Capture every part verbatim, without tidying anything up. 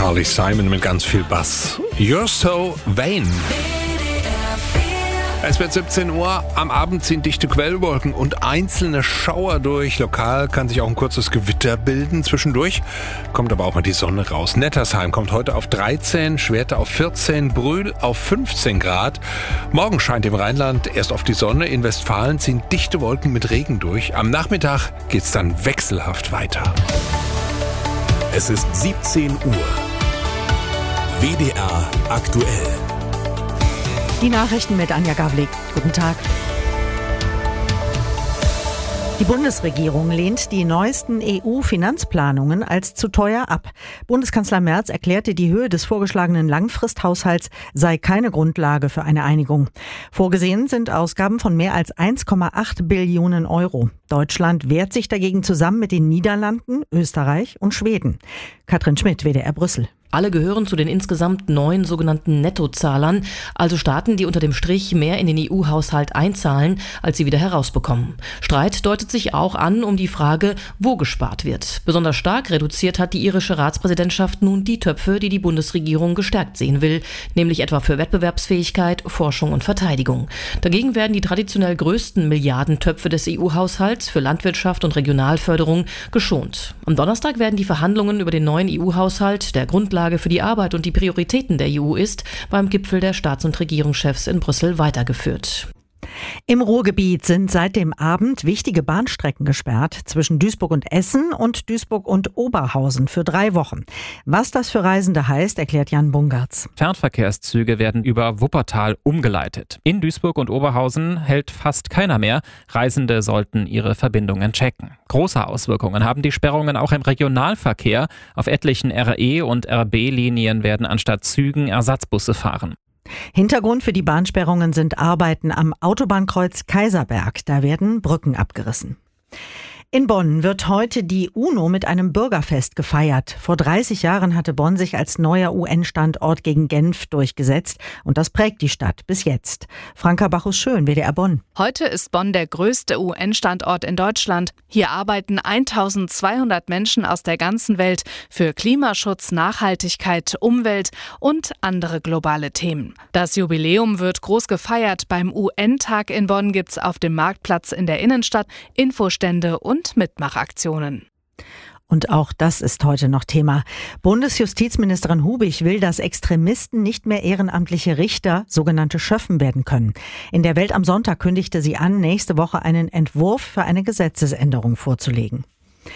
Carly Simon mit ganz viel Bass. You're so vain. Es wird siebzehn Uhr, am Abend ziehen dichte Quellwolken und einzelne Schauer durch. Lokal kann sich auch ein kurzes Gewitter bilden zwischendurch, kommt aber auch mal die Sonne raus. Nettersheim kommt heute auf dreizehn, Schwerte auf vierzehn, Brühl auf fünfzehn Grad. Morgen scheint im Rheinland erst auf die Sonne, in Westfalen ziehen dichte Wolken mit Regen durch. Am Nachmittag geht's dann wechselhaft weiter. Es ist siebzehn Uhr. W D R aktuell. Die Nachrichten mit Anja Gavlik. Guten Tag. Die Bundesregierung lehnt die neuesten E U-Finanzplanungen als zu teuer ab. Bundeskanzler Merz erklärte, die Höhe des vorgeschlagenen Langfristhaushalts sei keine Grundlage für eine Einigung. Vorgesehen sind Ausgaben von mehr als eins Komma acht Billionen Euro. Deutschland wehrt sich dagegen zusammen mit den Niederlanden, Österreich und Schweden. Katrin Schmidt, W D R Brüssel. Alle gehören zu den insgesamt neun sogenannten Nettozahlern, also Staaten, die unter dem Strich mehr in den E U-Haushalt einzahlen, als sie wieder herausbekommen. Streit deutet sich auch an um die Frage, wo gespart wird. Besonders stark reduziert hat die irische Ratspräsidentschaft nun die Töpfe, die die Bundesregierung gestärkt sehen will, nämlich etwa für Wettbewerbsfähigkeit, Forschung und Verteidigung. Dagegen werden die traditionell größten Milliardentöpfe des E U-Haushalts für Landwirtschaft und Regionalförderung geschont. Am Donnerstag werden die Verhandlungen über den neuen E U-Haushalt, der Grundlage für die Arbeit und die Prioritäten der E U ist, beim Gipfel der Staats- und Regierungschefs in Brüssel weitergeführt. Im Ruhrgebiet sind seit dem Abend wichtige Bahnstrecken gesperrt zwischen Duisburg und Essen und Duisburg und Oberhausen für drei Wochen. Was das für Reisende heißt, erklärt Jan Bungartz. Fernverkehrszüge werden über Wuppertal umgeleitet. In Duisburg und Oberhausen hält fast keiner mehr. Reisende sollten ihre Verbindungen checken. Große Auswirkungen haben die Sperrungen auch im Regionalverkehr. Auf etlichen R E- und R B-Linien werden anstatt Zügen Ersatzbusse fahren. Hintergrund für die Bahnsperrungen sind Arbeiten am Autobahnkreuz Kaiserberg. Da werden Brücken abgerissen. In Bonn wird heute die UNO mit einem Bürgerfest gefeiert. Vor dreißig Jahren hatte Bonn sich als neuer U N-Standort gegen Genf durchgesetzt. Und das prägt die Stadt bis jetzt. Franka Bachus-Schön, W D R Bonn. Heute ist Bonn der größte U N-Standort in Deutschland. Hier arbeiten eintausendzweihundert Menschen aus der ganzen Welt für Klimaschutz, Nachhaltigkeit, Umwelt und andere globale Themen. Das Jubiläum wird groß gefeiert. Beim U N-Tag in Bonn gibt's auf dem Marktplatz in der Innenstadt Infostände und Mitmachaktionen. Und auch das ist heute noch Thema. Bundesjustizministerin Hubig will, dass Extremisten nicht mehr ehrenamtliche Richter, sogenannte Schöffen, werden können. In der Welt am Sonntag kündigte sie an, nächste Woche einen Entwurf für eine Gesetzesänderung vorzulegen.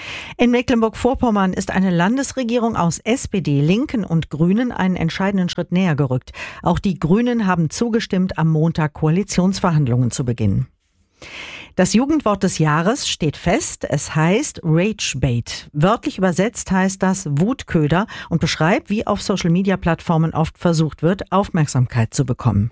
In Mecklenburg-Vorpommern ist eine Landesregierung aus S P D, Linken und Grünen einen entscheidenden Schritt näher gerückt. Auch die Grünen haben zugestimmt, am Montag Koalitionsverhandlungen zu beginnen. Das Jugendwort des Jahres steht fest. Es heißt Ragebait. Wörtlich übersetzt heißt das Wutköder und beschreibt, wie auf Social-Media-Plattformen oft versucht wird, Aufmerksamkeit zu bekommen.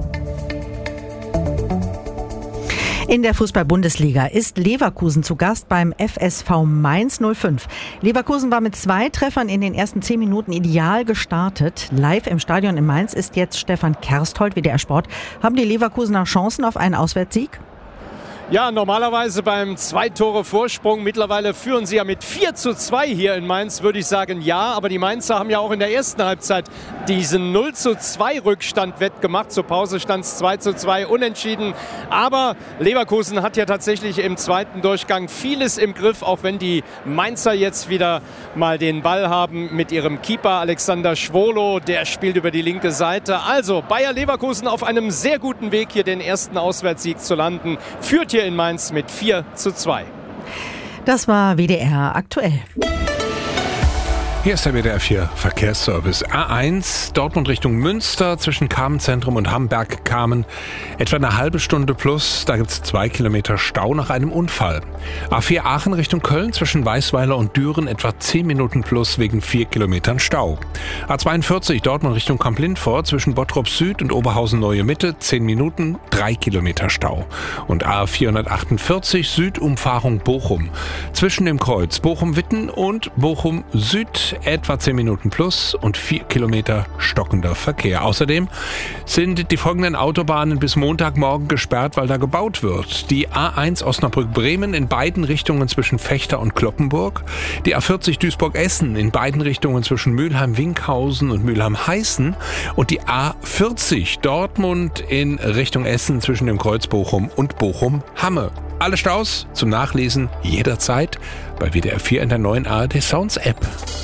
In der Fußball-Bundesliga ist Leverkusen zu Gast beim F S V Mainz null fünf. Leverkusen war mit zwei Treffern in den ersten zehn Minuten ideal gestartet. Live im Stadion in Mainz ist jetzt Stefan Kersthold, W D R Sport. Haben die Leverkusener Chancen auf einen Auswärtssieg? Ja, normalerweise beim Zwei-Tore-Vorsprung. Mittlerweile führen sie ja mit vier zu zwei hier in Mainz, würde ich sagen, ja. Aber die Mainzer haben ja auch in der ersten Halbzeit diesen null zu zwei Rückstand wettgemacht. Zur Pause stand es zwei zu zwei unentschieden. Aber Leverkusen hat ja tatsächlich im zweiten Durchgang vieles im Griff, auch wenn die Mainzer jetzt wieder mal den Ball haben mit ihrem Keeper Alexander Schwolo. Der spielt über die linke Seite. Also Bayer Leverkusen auf einem sehr guten Weg, hier den ersten Auswärtssieg zu landen. Führt hier in Mainz mit vier zu zwei. Das war W D R aktuell. Hier ist der W D R vier Verkehrsservice. A eins, Dortmund Richtung Münster, zwischen Kamenszentrum und Hamberg-Kamen. Etwa eine halbe Stunde plus, da gibt es zwei Kilometer Stau nach einem Unfall. A vier Aachen Richtung Köln, zwischen Weißweiler und Düren, etwa zehn Minuten plus wegen vier Kilometern Stau. A zweiundvierzig, Dortmund Richtung Kamp-Lindfort, zwischen Bottrop Süd und Oberhausen Neue Mitte, zehn Minuten, drei Kilometer Stau. Und A vierhundertachtundvierzig, Südumfahrung Bochum, zwischen dem Kreuz Bochum-Witten und Bochum Süd, Zeit etwa zehn Minuten plus und vier Kilometer stockender Verkehr. Außerdem sind die folgenden Autobahnen bis Montagmorgen gesperrt, weil da gebaut wird. Die A eins Osnabrück-Bremen in beiden Richtungen zwischen Vechta und Cloppenburg. Die A vierzig Duisburg-Essen in beiden Richtungen zwischen Mülheim-Winkhausen und Mülheim-Heißen. Und die A vierzig Dortmund in Richtung Essen zwischen dem Kreuz Bochum und Bochum-Hamme. Alle Staus zum Nachlesen jederzeit bei W D R vier in der neuen A R D Sounds App.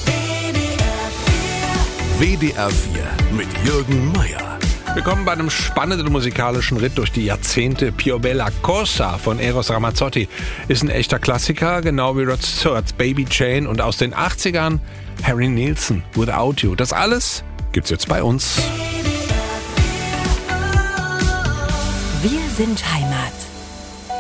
W D R vier mit Jürgen Meier. Willkommen bei einem spannenden musikalischen Ritt durch die Jahrzehnte. Più Bella Cosa von Eros Ramazzotti ist ein echter Klassiker, genau wie Rod Stewart's Baby Jane und aus den achtzigern Harry Nilsson, Without You. Das alles gibt's jetzt bei uns. Wir sind Heimat.